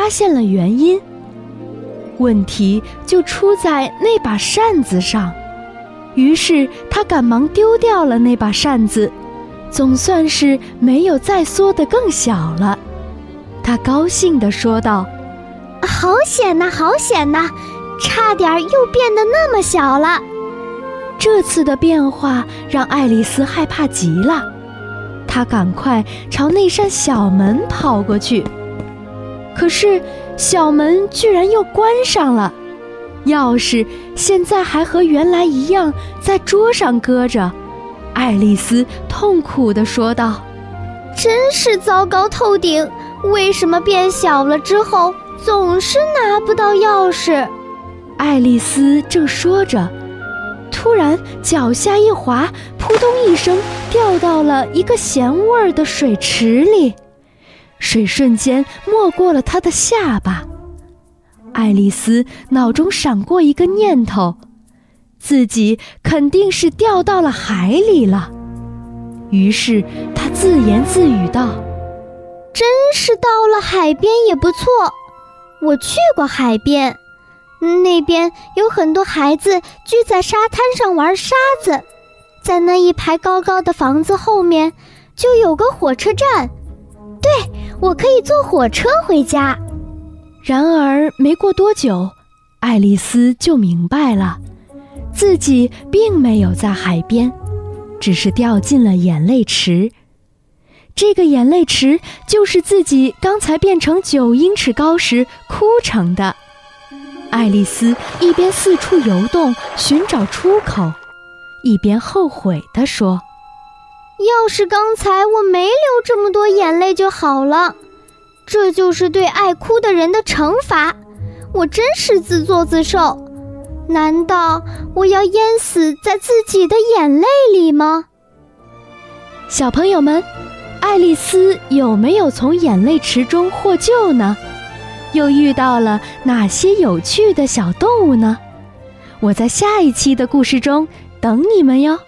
发现了原因。问题就出在那把扇子上，于是他赶忙丢掉了那把扇子，总算是没有再缩得更小了。他高兴地说道： 好险呐，好险呐，差点又变得那么小了。 这次的变化让爱丽丝害怕极了，她赶快朝那扇小门跑过去。可是小门居然又关上了，钥匙现在还和原来一样在桌上搁着。爱丽丝痛苦地说道： 真是糟糕透顶，为什么变小了之后总是拿不到钥匙？ 爱丽丝正说着，突然脚下一滑，扑通一声掉到了一个咸味儿的水池里，水瞬间没过了她的下巴。爱丽丝脑中闪过一个念头，自己肯定是掉到了海里了。于是她自言自语道： 真是到了海边也不错，我去过海边，那边有很多孩子聚在沙滩上玩沙子，在那一排高高的房子后面就有个火车站，对，我可以坐火车回家。 然而没过多久，爱丽丝就明白了，自己并没有在海边，只是掉进了眼泪池。这个眼泪池就是自己刚才变成9英尺高时哭成的。爱丽丝一边四处游动寻找出口，一边后悔地说： 要是刚才我没流这么多眼泪就好了，这就是对爱哭的人的惩罚，我真是自作自受。难道我要淹死在自己的眼泪里吗？ 小朋友们，爱丽丝有没有从眼泪池中获救呢？又遇到了哪些有趣的小动物呢？我在下一期的故事中等你们哟。